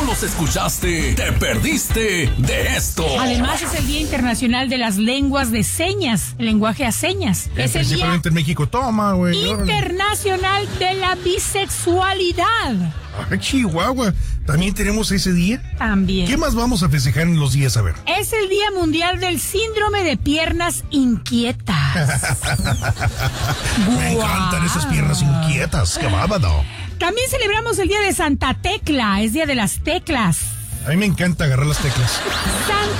los escuchaste, te perdiste de esto. Además, es el Día Internacional de las Lenguas de Señas, el lenguaje a señas. Es el Día Principalmente en México. Toma, güey. Internacional de la Bisexualidad. Ay, Chihuahua. ¿También tenemos ese día? También. ¿Qué más vamos a festejar en los días? A ver. Es el Día Mundial del Síndrome de Piernas Inquietas. Me encantan esas piernas inquietas. ¡Qué bárbaro! También celebramos el Día de Santa Tecla, es Día de las Teclas. A mí me encanta agarrar las teclas. Santa